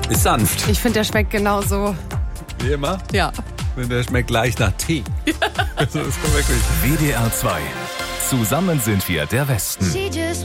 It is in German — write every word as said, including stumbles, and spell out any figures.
Ist sanft. Ich finde, der schmeckt genauso. Wie immer? Ja. Der schmeckt leicht nach Tee. Also ist wirklich. W D R zwei. Zusammen sind wir der Westen.